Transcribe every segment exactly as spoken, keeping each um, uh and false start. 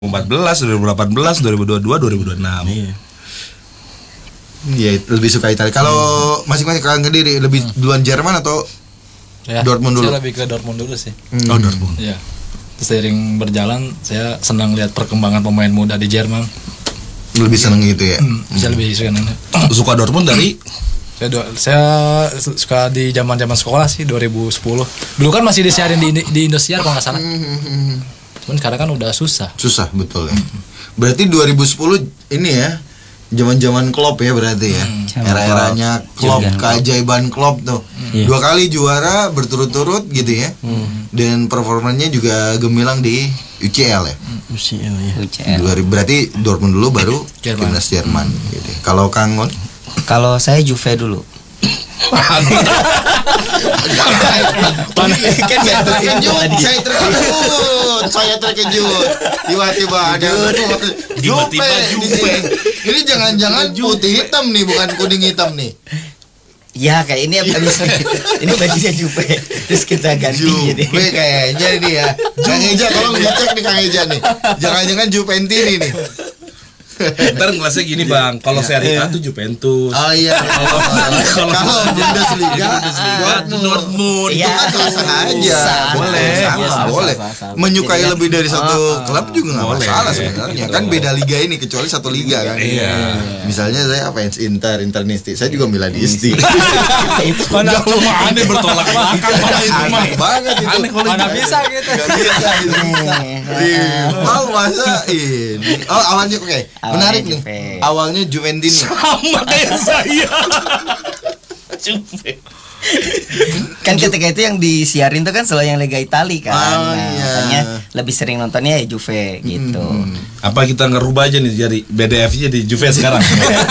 empat belas, dua ribu delapan belas, dua ribu dua puluh dua, dua ribu dua puluh enam. Iya. Iya, lebih suka Italia. Kalau hmm. masing-masing Kang Kediri lebih hmm. duluan Jerman atau ya, Dortmund dulu? Saya lebih ke Dortmund dulu sih. Hmm. Oh, Dortmund. Iya. Seiring berjalan saya senang lihat perkembangan pemain muda di Jerman. Lebih seneng gitu ya. Hmm, saya lebih suka nanya. Suka Dortmund dari saya do- saya suka di zaman-zaman sekolah sih dua ribu sepuluh. Dulu kan masih disiarin di di Indosiar kalau nggak salah. Hmm. Cuman sekarang kan udah susah. Susah betul ya. Berarti dua ribu sepuluh ini ya. Zaman-zaman Klopp ya berarti ya. Hmm. Era-eranya Klopp, keajaiban Klopp tuh. Hmm. Dua kali juara berturut-turut gitu ya. Hmm. Dan performanya juga gemilang di U C L ya. U C L ya. U C L. Berarti Dortmund dulu baru Jerman. timnas Jerman gitu. Kalau Kang Ngon? Kalau saya Juve dulu. Kan saya terkejut, saya terkejut, saya terkejut. Tiba-tiba ada Tiba-tiba Juve. Ini jangan-jangan putih hitam nih, bukan kuning hitam nih. Ya kayak ini apa ini bajunya Juve. Terus kita ganti jadi. Juve kayaknya ini ya. Kang Eja tolong dicek nih Kang Eja nih. Jangan-jangan Juventini nih. Ntar ngelasnya gini bang, kalau Serie A tuh Juventus. Oh iya. Kalau Bundesliga, Bundesliga tuh Dortmund. Iya. itu kan sah aja. Boleh. Sama, Iya, boleh. sah, sah, sah. Menyukai Jadi lebih dari satu ah, klub juga nggak boleh. masalah sebenarnya. Kan beda liga ini kecuali satu liga kan. Iya. Misalnya saya fans Inter, Internisti. Saya juga Milanisti. Itu Mana cuma aneh bertolak belakang malah itu mah. Aneh banget itu. Aneh kalau Mana itu. bisa gitu. Nggak bisa itu. Rival masa ini. Oh awalnya oke. Awalnya Menarik nih. Juve. Awalnya Juventini. Sama kayak saya. Juve. kan ketika itu yang disiarin tuh kan selalu yang Liga Italia kan. Oh, Nah, iya. makanya lebih sering nontonnya ya Juve gitu. Apa kita ngerubah aja nih jadi B D F-nya di Juve sekarang?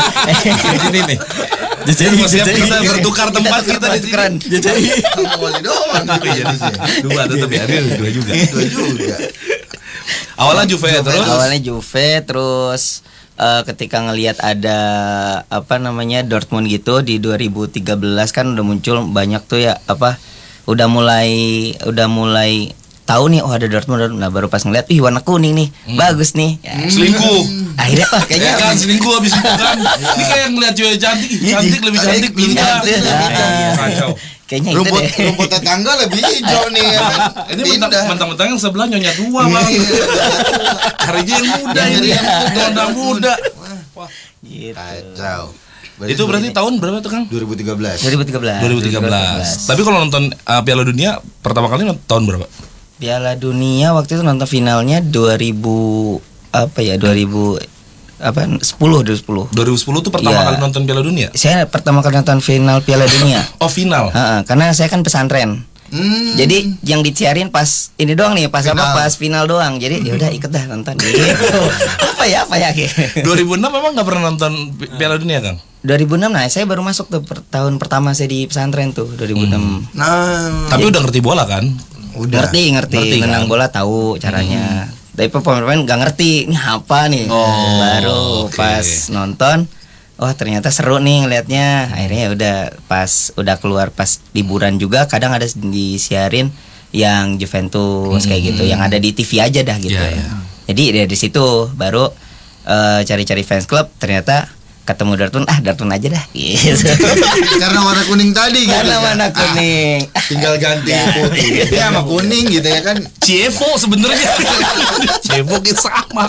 Ini nih. Jadi siap kita bertukar tempat kita di sini. Keren. Jadi awalnya doang. Iya, dua tetap ya, dia dua juga. Dua juga. Awalnya Juve terus. Awalnya Juve terus eh, ketika ngelihat ada apa namanya Dortmund gitu di dua ribu tiga belas kan udah muncul banyak tuh ya apa udah mulai udah mulai tahu nih oh ada Dortmund, Dortmund. Nah baru pas ngeliat ih warna kuning nih bagus nih ya, Selingkuh. akhirnya oh kayaknya Ya kan selingkuh habis itu kan. Ini kayak ngeliat cewek cantik, ih, cantik lebih cantik Lebih pindah. cantik, lebih Ah, kacau. kayaknya itu Rumput deh rumput tetangga lebih hijau nih ya kan. Ini Pindah. mentang- mentang-mentang yang sebelah nyonya tua bang. Carinya yang muda Yang ini, yang muda. nona muda. gitu. Kacau. Itu berarti tahun berapa tuh Kang? dua ribu tiga belas. dua ribu tiga belas dua ribu tiga belas. Tapi kalau nonton uh, Piala Dunia pertama kali nonton tahun berapa? Piala Dunia waktu itu nonton finalnya dua ribu apa ya dua ribu apa sepuluh dua ribu sepuluh. dua ribu sepuluh tuh pertama Iya. kali nonton Piala Dunia. Saya pertama kali nonton final Piala Dunia. Oh final. Ha-ha, karena saya kan pesantren. Hmm. Jadi yang disiarin pas ini doang nih, pas Final. apa pas final doang. Jadi ya udah ikut dah nonton gitu. apa ya apa ya gitu. dua ribu enam memang nggak pernah nonton Pi- Piala Dunia Kang? dua ribu enam nah saya baru masuk tuh per, tahun pertama saya di pesantren tuh dua ribu enam. Nah, Tapi udah ngerti bola kan? udah. Ngerti ngerti, Ngerti, kan? nendang bola tahu caranya. Tapi pemain-pemain nggak ngerti ini apa nih. Oh, baru oke. pas nonton wah ternyata seru nih ngelihatnya. Akhirnya ya udah pas udah keluar pas liburan juga kadang ada disiarin yang Juventus kayak gitu yang ada di T V aja dah gitu. Iya, iya. Jadi dari situ baru eh, cari-cari fans club ternyata ketemu Dortmund ah Dortmund aja dah gitu. Karena warna kuning tadi gitu. Karena warna Ah, kuning. tinggal ganti putih ya sama kuning gitu ya kan. Cievo sebenarnya. Cievo kita sama.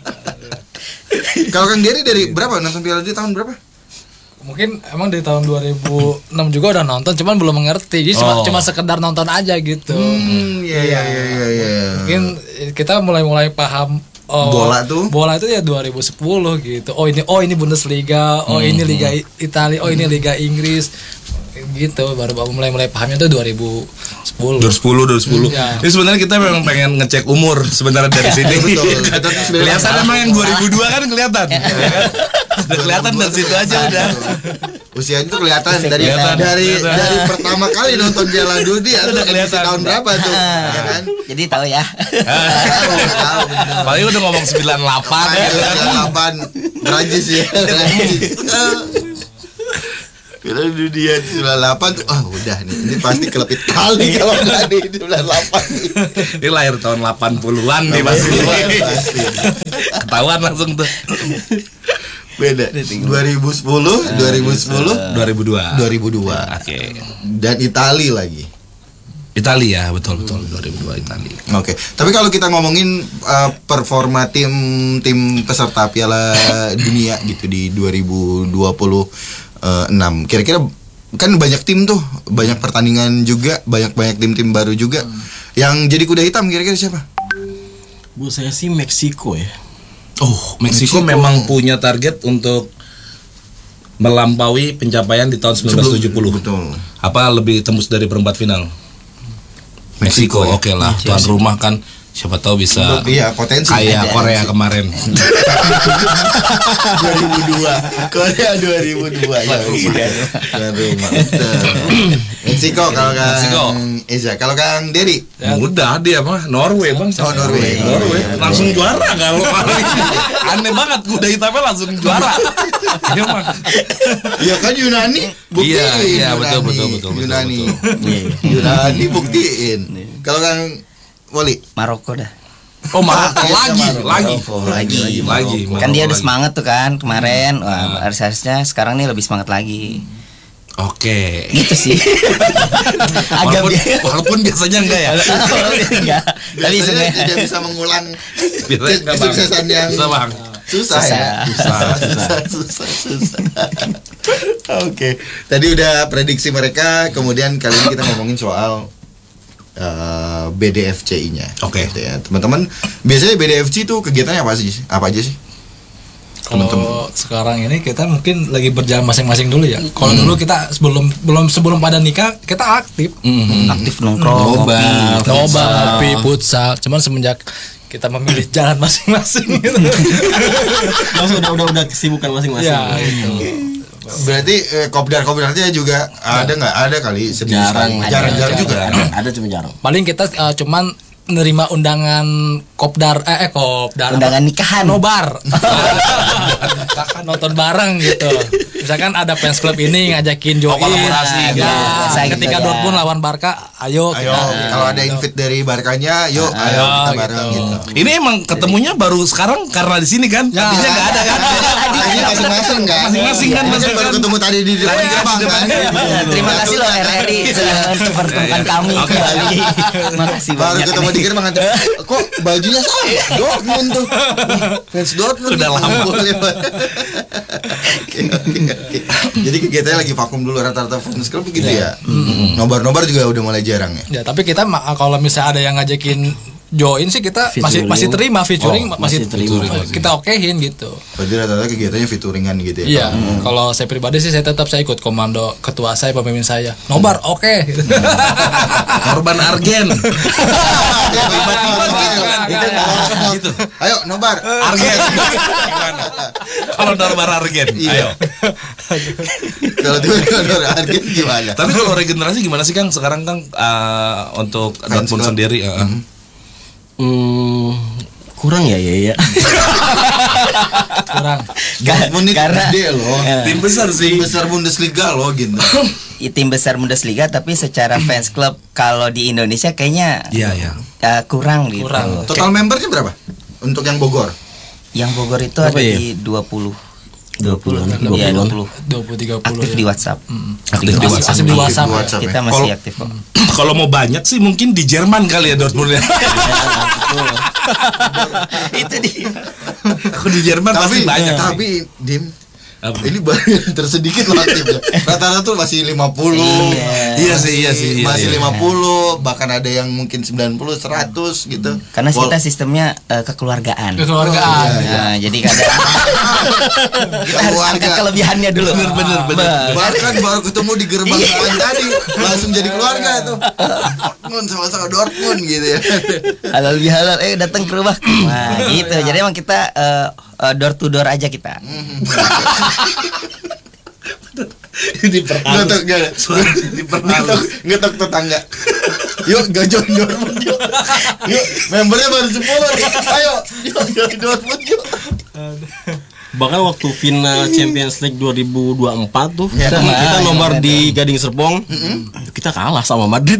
Kalau Kang Dery dari berapa nonton Piala Dunia tahun berapa? Mungkin emang dari tahun dua ribu enam juga udah nonton cuman belum mengerti. Jadi cuma Oh. cuma sekedar nonton aja gitu. Hmm, iya iya iya iya. iya. Mungkin kita mulai-mulai paham oh, Bola tuh? Bola itu ya dua ribu sepuluh gitu. Oh ini oh ini Bundesliga, oh ini Liga I- Italia, oh ini Liga Inggris. Gitu baru baru mulai-mulai pahamnya tuh dua ribu sepuluh. dua ribu sepuluh, dua ribu sepuluh. Iya. Ini sebenarnya kita memang pengen ngecek umur sebenarnya dari sini. Betul. Kita tuh sebenarnya Kelihatan salah. emang yang dua ribu dua kan kelihatan. Ya kan? Udah kelihatan dari situ aja udah. Usianya tuh kelihatan dari Kelihatan, dari kelihatan. dari pertama kali nonton Piala Dunia tuh edisi kelihatan. tahun berapa tuh? Ya kan? Jadi tahu ya. Tahu, tahu bener. Paling udah ngomong sembilan puluh delapan gitu kan. delapan Prancis ya. Prancis. Piala Dunia sembilan puluh delapan tuh, ah udah nih, ini pasti klub Itali kalau nggak di sembilan puluh delapan. Ini lahir tahun delapan puluhan nih pasti. Pasti. Ketahuan langsung tuh. Beda. dua ribu sepuluh, dua ribu sepuluh, dua ribu dua. dua ribu dua. Oke. Dan Itali lagi. Italia betul betul dua ribu dua Italia. Oke, tapi kalau kita ngomongin uh, performa tim tim peserta Piala Dunia gitu di dua ribu dua puluh enam, kira-kira kan banyak tim tuh, banyak pertandingan juga, banyak-banyak tim-tim baru juga. Hmm. Yang jadi kuda hitam kira-kira siapa? Bu, saya sih Meksiko ya. Oh, Meksiko memang punya target untuk melampaui pencapaian di tahun sembilan belas tujuh puluh. Betul. Apa lebih tembus dari perempat final? Meksiko, ya? oke lah, tuan rumah kan, siapa tahu bisa. Untuk, iya, potensi. Kayak Korea kemarin. dua ribu dua Korea dua ribu dua ya. Tuan rumah. Meksiko kalau Kang Meksiko. Eza, kalau Kang Dedi. Mudah dia mah Norway bang. Oh, Norway. Norway. Langsung juara kalau aneh banget kuda hitamnya langsung juara. Iya mah. Ya kan Yunani buktiin. Iya, iya, Yunani. betul, betul, betul, betul, Yunani. betul. Yunani buktiin. Kalau Kang Wali. Maroko dah. Oh Maroko Ah, iya, lagi, Maroko. lagi, Lagi. lagi. Kan dia udah Maroko semangat tuh kan kemarin. Wah, Nah. harusnya sekarang nih lebih semangat lagi. lagi. Oke. Gitu sih. Agak Walaupun, bi- walaupun biasanya enggak ya. Enggak. Tapi Biasanya sebenarnya tidak bisa mengulang Biasanya enggak bang. kesuksesan yang Susah bang. susah, ya. Susah. susah, susah, susah. Oke, tadi udah prediksi mereka, kemudian kali ini kita ngomongin soal uh, B D F C I-nya. Oke. Gitu ya. Teman-teman, biasanya B D F C itu kegiatannya apa sih? Apa aja sih? Kalau sekarang ini kita mungkin lagi berjalan masing-masing dulu ya. Kalau dulu kita sebelum belum sebelum pada nikah kita aktif. aktif nongkrong, Nobar. ngopi. Noba, ngopi, futsal. Cuman semenjak kita memilih jalan masing-masing gitu. Langsung udah udah udah kesibukan masing-masing. Ya, gitu. Berarti eh, kopdar-kopdarnya juga ada nggak? Ada kali sejenis Jarang, kali. Jarang-jarang juga. Ada, ada cuma jarang. Paling kita uh, cuman nerima undangan kopdar eh, eh kopdar Undangan nikahan. nobar. Nonton bareng gitu. Misalkan ada fans club ini ngajakin join. kolaborasi gitu. Ya, Biasa ketika gitu ya. Dortmund lawan Barca, ayo Ayo, kita. kalau ada invite dari Barkanya, yuk, Ah, ayo kita gitu. bareng gitu. Ini emang ketemunya baru sekarang karena di sini kan? Ya. Tadinya nggak ada kan? Ini masing-masing kan? Masing-masing kan, Mungkin masing-masing. baru ketemu tadi di depan Iya, gerbang di depan kan? gerbang. Terima kasih loh R R I sudah mempertemukan kami kembali. Makasih Baru banyak. ketemu di gerbang nanti, kok bajunya sama? Dortmund tuh, fans Dortmund. Udah lama. Boleh, boleh. Oke, oke, oke. Jadi kegiatannya lagi vakum dulu rata-rata fans club begitu ya. Nobar-nobar juga udah mulai jarang ya. Ya, tapi kita ma- kalau misalnya ada yang ngajakin join sih kita masih Featuring. masih terima featuring Oh, masih, masih terima. masih kita okein gitu. Berarti rata-rata kegiatannya featuringan gitu ya. Iya, kalau saya pribadi sih saya tetap saya ikut komando ketua saya, pemimpin saya. Nobar, oke. Korban Argen. Tiba-tiba gitu. Gitu. Ayo nobar. Argen. Gimana? Kalau Norbar Argen, Iya. ayo. Kalau tiba-tiba nobar Argen gimana? Tapi kalau regenerasi gimana sih Kang? Sekarang Kang uh, untuk Fans Dortmund club. sendiri uh, Hmm, kurang ya ya ya. Kurang. Dortmund ini Karena- gede loh. tim besar sih. Tim besar Bundesliga loh gitu. I- tim besar Bundesliga tapi secara fans club kalau di Indonesia kayaknya Iya, iya. uh, kurang gitu. Kurang. Total membernya berapa? Untuk yang Bogor? Yang Bogor itu Berapa ada ya? di dua puluh. dua puluh. Iya, dua puluh. dua puluh tiga puluh. Aktif di WhatsApp. Aktif di Masih- WhatsApp. masih di WhatsApp. Di WhatsApp Kita ya. masih Kalau- aktif kok. Kalau mau banyak sih mungkin di Jerman kali ya Dortmund ya. Itu dia. Aku di Jerman pasti Tapi banyak. tapi Dim, Apa? ini baru yang tersedikit loh aktifnya. Rata-rata tuh masih lima puluh. Iya. Iya sih, iya sih, iya, Masih iya. lima puluh, bahkan ada yang mungkin sembilan puluh, seratus gitu. Karena Wal- kita sistemnya uh, kekeluargaan. Kekeluargaan. Oh, iya. Nah, jadi kadang kita harus Keluarga. angkat kelebihannya dulu. Bener, bener, bener. Bahkan baru ketemu di gerbang Iya. depan tadi langsung jadi keluarga tuh. Dortmund sama-sama Dortmund gitu ya. Halal bihalal, eh datang ke rumah. Nah, gitu. Jadi emang kita uh, uh, door to door aja kita. Diperhalus. Ngetok gak? Suara Ngetok, diperhalus. ngetok tetangga. Yuk gak join Dortmund yuk. Yuk membernya baru sepuluh. Ayo yuk join Dortmund yuk. Bahkan waktu final Champions League dua ribu dua puluh empat tuh Ya, kita, iya, kita iya, nobar iya, di Gading Serpong, kita kalah sama Madrid.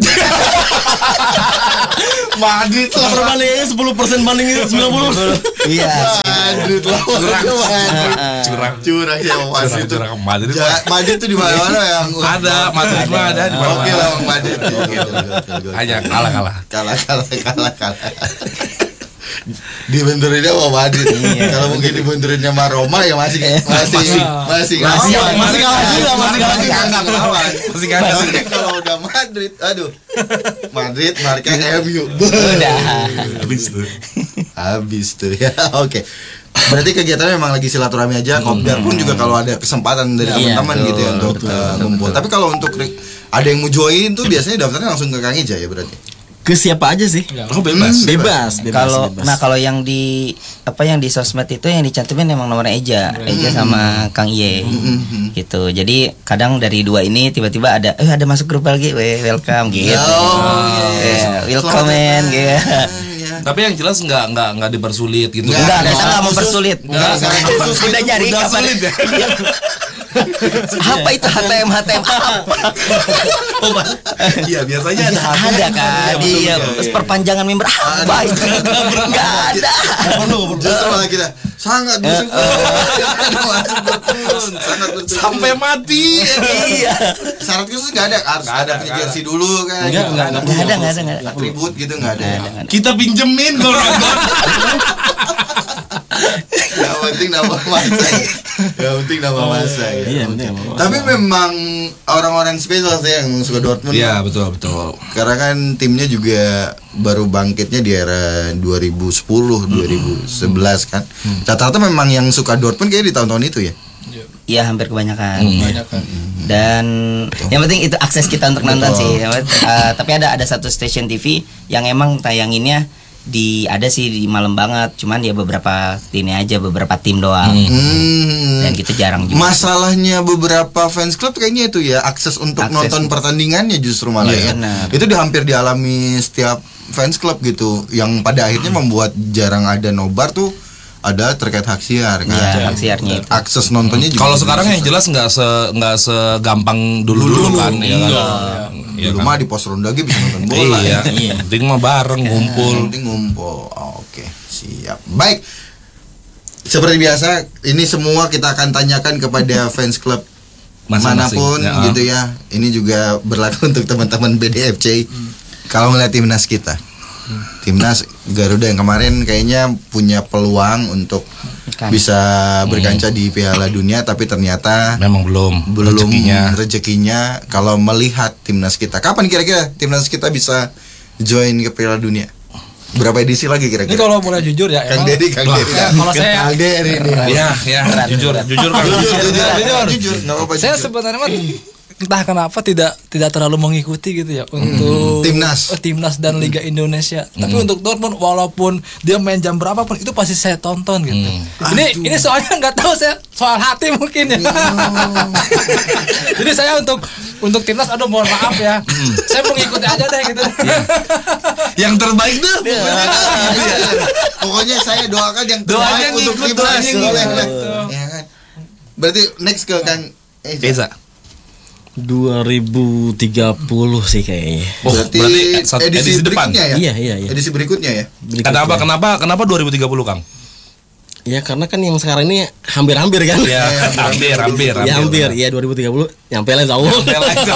Madrid lah. Perbandingannya sepuluh persen banding sembilan puluh. Iya. Madrid lah. Curang. Madrid. Curang. Curang ya Madrid itu. Curang Madrid. Ja- Madrid tuh di mana-mana yang Ada, Madrid mah ada di Oke mana-mana. lah Bang Madrid. Gitu, gitu. Hanya kalah kalah. Kalah kalah kalah kalah. Dibenturinnya sama Madrid. Kalau mungkin dibenturinnya sama Roma ya masih masih masih Masih ngelawan. masih kalah juga, masih kalah juga. Nggak ngelawan. Masih kalah. Tapi kalau udah Madrid, aduh. Madrid marka M U. Udah. Habis tuh. Habis tuh ya. Oke. Berarti kegiatannya memang lagi silaturahmi aja. Kopdar pun juga kalau ada kesempatan dari Iya, teman-teman betul, gitu ya untuk uh, ngumpul. Tapi kalau untuk re- ada yang mau join tuh biasanya daftarnya langsung ke Kang Ija ya berarti. Ke siapa aja sih? Oh bebas. Bebas, bebas. Kalau bebas. nah kalau yang di apa yang di sosmed itu yang dicantumin emang nomornya Eja, Eja sama Kang Iye. Gitu. Jadi kadang dari dua ini tiba-tiba ada eh ada masuk grup lagi, weh welcome gitu. Oh, Yeah, yes. welcome man gitu. Ya. Tapi yang jelas nggak nggak nggak dipersulit gitu. Nggak, Enggak, ada kita syarat enggak khusus. mempersulit. Nggak, syarat khusus Udah itu nyari udah kapan sulit ya. apa itu H T M H T M apa? Oh, Pak. Iya biasanya ada Ada kan? Iya, terus perpanjangan member apa itu? Enggak ada. Justru malah kita sangat bersyukur. Langsung berturun, sangat berturun. sampai mati. Iya. Syarat khusus nggak ada, harus Nggak ada ada, punya nggak jersey dulu kan. Nggak, nggak, nggak Enggak ada, enggak ada, enggak ada. Atribut gitu nggak ada. Kita pinjemin kalau nonton. Yang penting nama masa. Yang penting nama masa. ya. Iya, penting nama masa. Tapi memang orang-orang spesial sih yang suka Dortmund. Iya betul betul. Karena kan timnya juga baru bangkitnya di era dua ribu sepuluh, dua ribu sebelas kan. Rata-rata memang yang suka Dortmund kayaknya di tahun-tahun itu ya. Iya, hampir kebanyakan. Banyak kan. Dan yang penting itu akses kita untuk nonton sih. Uh, tapi ada ada satu stasiun T V yang emang tayanginnya di ada sih di malam banget, cuman ya beberapa ini aja beberapa tim doang. Hmm. Dan gitu jarang juga. Masalahnya beberapa fans club kayaknya itu ya akses untuk Akses. nonton pertandingannya justru malah Iya, ya. benar. Itu di hampir dialami setiap fans club gitu, yang pada akhirnya membuat jarang ada nobar tuh ada terkait hak siar kan. Iya, hak siarnya itu. Akses nontonnya juga. Kalau sekarang yang jelas nggak se nggak segampang dulu dulu kan ya kan. di Iya rumah kan? di pos ronda aja bisa nonton bola Iya. ya. Penting mah bareng ngumpul. Nanti ngumpul. Oke, siap. Baik. Seperti biasa, ini semua kita akan tanyakan kepada fans club Masing-masing. manapun Ya. gitu ya. Ini juga berlaku untuk teman-teman B D F C. Kalau ngeliat timnas kita, timnas Garuda yang kemarin kayaknya punya peluang untuk Kan. bisa berkancah di Piala Dunia, tapi ternyata Memang belum belum rezekinya. rezekinya. Kalau melihat timnas kita, kapan kira-kira timnas kita bisa join ke Piala Dunia? Berapa edisi lagi Ini kira-kira? kalau boleh jujur ya, Kang emang Dedi, Kang Wah, Dedi. ya, kalau saya- Kang Dedi ini. Ya, ya, jujur, jujur kan. Jujur, jujur, Jujur. jujur, nggak apa-apa. saya jujur. sebenarnya mah entah kenapa tidak tidak terlalu mengikuti gitu ya untuk Timnas. eh, timnas dan Liga Indonesia. Tapi untuk Dortmund walaupun dia main jam berapapun itu pasti saya tonton gitu. Ini ini soalnya nggak tahu saya soal hati mungkin ya. Jadi saya untuk untuk timnas aduh mohon maaf ya. Saya mengikuti aja deh gitu. Yang terbaik tuh. Pokoknya saya doakan yang Doanya terbaik untuk ngikut, timnas. doanya ngikut. Boleh, boleh. Ya kan? Berarti next ke Kang Eza. Eza. dua ribu tiga puluh sih kayaknya. Oh, Berarti, berarti satu edisi, edisi depan. berikutnya ya? Iya, iya, iya. Edisi berikutnya ya? Kenapa kenapa kenapa dua ribu tiga puluh Kang? Ya karena kan yang sekarang ini hampir-hampir kan. Ya, hampir hampir Ya hampir, ya dua ribu tiga puluh nyampe lah insya Allah.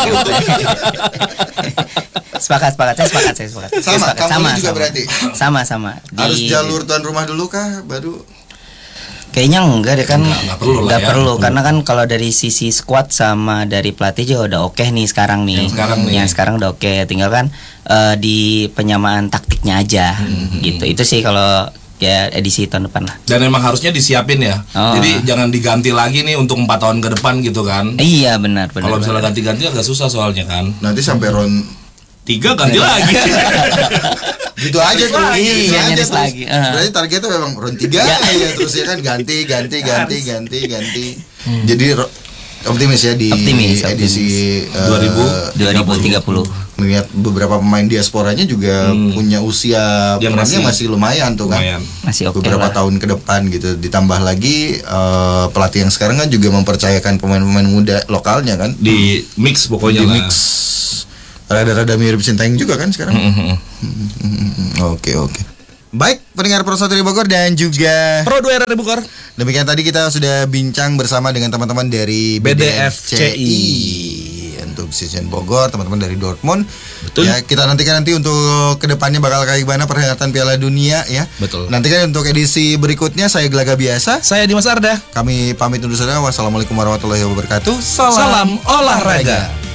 Sepakat, sepakat, saya sepakat, saya sepakat. Saya Sama, sepakat. kamu juga berarti? Sama, sama. Di- Harus jalur tuan rumah dulu kah? Baru Kayaknya enggak deh kan. Enggak, enggak perlu lah Enggak ya. perlu karena kan kalau dari sisi squad sama dari pelatih juga udah oke nih sekarang nih. Yang sekarang nih. Yang sekarang udah oke, tinggal kan eh, di penyamaan taktiknya aja. Gitu. Itu sih kalau ya edisi tahun depan lah. Dan emang harusnya disiapin ya. Oh. Jadi jangan diganti lagi nih untuk empat tahun ke depan gitu kan. Iya benar benar. Kalau misalnya benar. ganti-ganti agak susah soalnya kan. nanti sampai round Tiga ganti lagi. gitu aja tuh. Iya, Gitu aja nyaris terus. lagi. Uh. Berarti targetnya memang round tiga Ya. ya terus ya kan ganti ganti ganti ganti ganti. Jadi ro- optimis ya di Optimis, edisi dua ribu dua ribu tiga puluh. Melihat beberapa pemain diasporanya juga Hmm. punya usia Yang perannya masih- masih lumayan tuh kan. Lumayan. Masih oke Beberapa lah. tahun ke depan gitu. Ditambah lagi eh, pelatih yang sekarang kan juga mempercayakan pemain-pemain muda lokalnya kan. Di mix pokoknya Di lah. mix. Rada-rada mirip Sintayong juga kan sekarang. Mm-mm. Oke oke. Baik, pendengar Pro satu dari Bogor dan juga Pro dua R R Bogor. demikian tadi kita sudah bincang bersama dengan teman-teman dari B D F C I. untuk Season Bogor, teman-teman dari Dortmund. Betul. Ya, kita nantikan nanti untuk kedepannya bakal kayak gimana perhelatan Piala Dunia ya. Betul. Nantikan untuk edisi berikutnya. Saya Gelaga Biasa. Saya Dimas Arda. Kami pamit undur saudara. Wassalamualaikum warahmatullahi wabarakatuh. Salam olahraga.